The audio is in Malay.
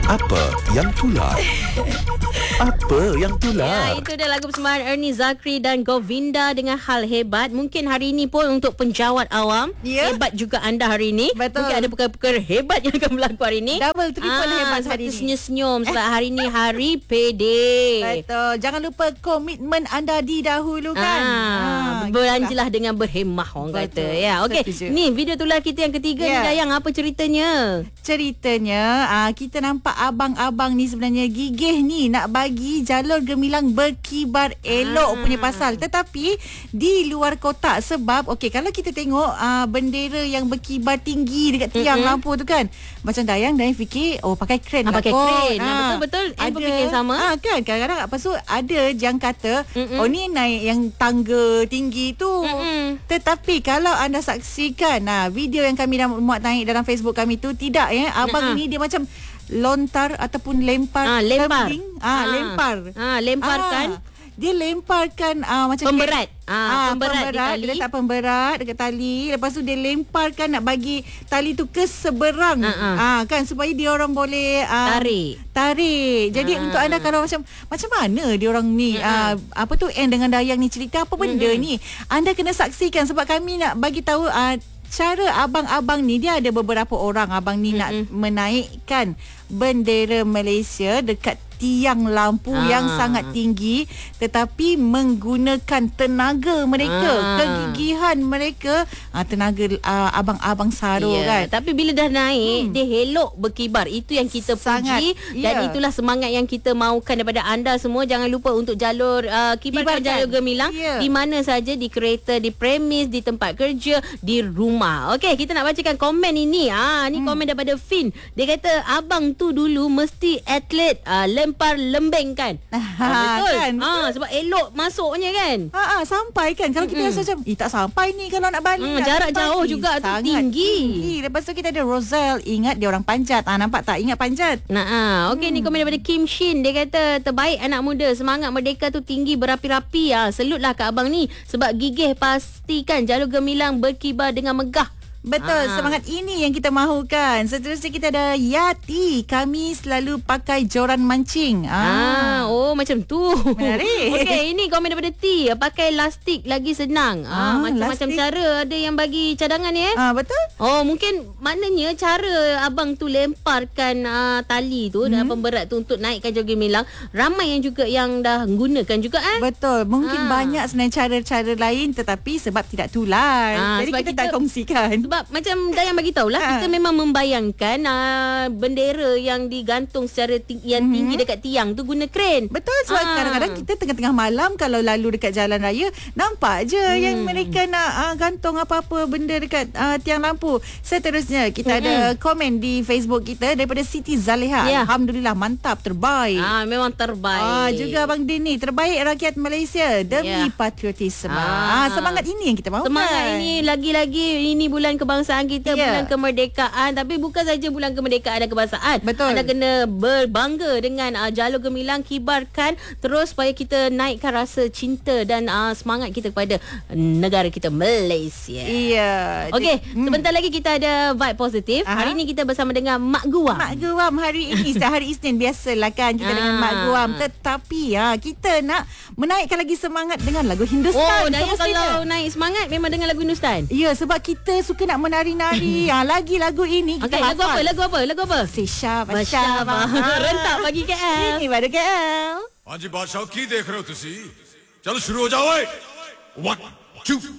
Apa yang tular? Apa yang tular? Ya, itu dia lagu persembahan Ernie Zakri dan Govinda dengan Hal Hebat. Mungkin hari ini pun untuk penjawat awam, hebat juga anda hari ini. Betul. Mungkin ada perkara-perkara hebat yang akan berlaku hari ini. Double, triple hebat sebab hari tu ini. senyum-senyum sebab hari ini hari pede. Betul. Jangan lupa komitmen anda didahulukan. Belanjalah dengan berhemah orang kata. Ya, okey. Ni video tular kita yang ketiga ni, Dayang, apa ceritanya? Ceritanya kita nampak abang-abang ni sebenarnya gigih ni nak bagi jalur gemilang berkibar elok punya pasal, tetapi di luar kotak. Sebab okey, kalau kita tengok bendera yang berkibar tinggi dekat tiang lampu tu kan, macam Dayang fikir pakai kren lah, pakai kren. Betul-betul I pun fikir sama. Kan kadang-kadang apa tu ada yang kata ni naik yang tangga tinggi tu. Tetapi kalau anda saksikan video yang kami dah muat naik dalam Facebook kami tu, tidak abang ini dia macam lontar ataupun lempar lemparkan. Dia lemparkan macam pemberat. Pemberat dia letak pemberat dekat tali. Lepas tu dia lemparkan nak bagi tali tu ke seberang. Kan supaya dia orang boleh tarik. Jadi untuk anda kalau macam mana dia orang ni apa tu dengan Dayang ni cerita apa benda ni, anda kena saksikan sebab kami nak bagi tahu cara abang-abang ni. Dia ada beberapa orang abang ni nak menaikkan bendera Malaysia dekat tiang lampu yang sangat tinggi, tetapi menggunakan tenaga mereka, kegigihan mereka, tenaga abang-abang Saro kan. Tapi bila dah naik, dia elok berkibar. Itu yang kita puji dan itulah semangat yang kita mahukan daripada anda semua. Jangan lupa untuk jalur kibarkan jalur gemilang di mana saja, di kereta, di premis, di tempat kerja, di rumah. Okey, kita nak bacakan komen ini. Ni komen daripada Fin. Dia kata abang tu dulu mesti atlet lempar lembeng kan. Betul kan? Sebab elok masuknya kan. Sampai kan. Kalau kita rasa macam tak sampai ni kalau nak balik, jarak jauh juga tu, tinggi. Lepas tu kita ada Rosel. Ingat dia orang panjat. Nampak tak? Ingat panjat. Okey, ni komen daripada Kim Shin. Dia kata terbaik anak muda, semangat merdeka tu tinggi berapi-rapi. Salutlah ke abang ni sebab gigih pastikan jalur gemilang berkibar dengan megah. Betul, semangat ini yang kita mahukan. Seterusnya kita ada Yati. Kami selalu pakai joran mancing. Macam tu. Menarik. Okey, ini komen daripada T. Pakai lastik lagi senang. Macam-macam cara. Ada yang bagi cadangan ni betul. Mungkin maknanya cara abang tu lemparkan tali tu dan pemberat tu untuk naikkan jalur gemilang. Ramai yang juga yang dah gunakan juga Betul. Mungkin banyak sebenarnya cara-cara lain, tetapi sebab tidak tular. Jadi kita tak kongsikan. Sebab macam Dayang bagi tahulah, kita memang membayangkan bendera yang digantung secara tinggi dekat tiang tu guna kren. Betul, sebab kadang-kadang kita tengah-tengah malam kalau lalu dekat jalan raya, nampak je yang mereka nak gantung apa-apa benda dekat tiang lampu. Seterusnya kita ada komen di Facebook kita daripada Siti Zaleha. Alhamdulillah, mantap, terbaik. Memang terbaik. Juga Abang Dini, terbaik rakyat Malaysia demi patriotisme. Semangat ini yang kita mahukan. Semangat ini, lagi-lagi ini bulan kebangsaan kita, bulan kemerdekaan. Tapi bukan saja bulan kemerdekaan dan kebangsaan. Betul. Anda kena berbangga dengan jalur gemilang, kibarkan terus supaya kita naikkan rasa cinta dan semangat kita kepada negara kita Malaysia. Okey, sebentar lagi kita ada vibe positif. Hari ini kita bersama dengan Mak Guam. Mak Guam hari ini setiap hari Isnin biasalah kan kita dengan Mak Guam. Tetapi kita nak menaikkan lagi semangat dengan lagu Hindustan. Dayang kalau naik semangat memang dengan lagu Hindustan. Ya, sebab kita suka nak menari-nari. Lagi lagu ini kita hafal. Lagu apa? Sisha Rentak bagi KL. Ini pada KL. हाँ जी बादशाह की देख रहे हो तुसी चलो शुरू हो जाओ 1 2